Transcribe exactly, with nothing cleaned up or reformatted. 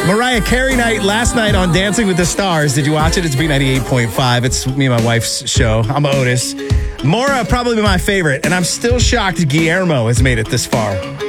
Mariah Carey night last night on Dancing with the Stars. Did you watch it? It's B ninety-eight point five. It's me and my wife's show. I'm Otis. Maura, probably my favorite, and I'm still shocked Guillermo has made it this far.